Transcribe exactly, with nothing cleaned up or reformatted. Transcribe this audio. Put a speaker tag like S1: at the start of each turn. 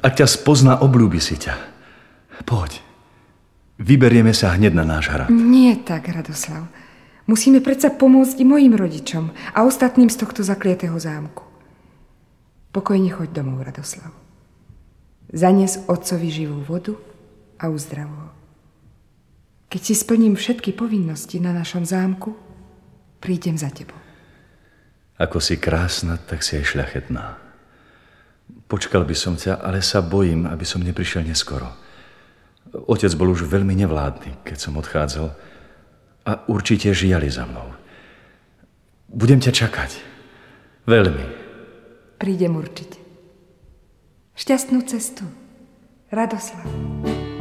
S1: Ak ťa spozná, obľúbi si ťa. Poď. Vyberieme sa hneď na náš hrad.
S2: Nie tak, Radoslav. Musíme predsa pomôcť i mojim rodičom a ostatným z tohto zakliatého zámku. Pokojne choď domov, Radoslav. Zanies otcovi živú vodu a uzdrav ho. Keď si splním všetky povinnosti na našom zámku, prídem za tebou.
S1: Ako si krásna, tak si aj šľachetná. Počkal by som ťa, ale sa bojím, aby som neprišiel neskoro. Otec bol už veľmi nevládny, keď som odchádzal a určite žiali za mnou. Budem ťa čakať. Veľmi.
S2: Prídem určite. Šťastnú cestu, Radoslav.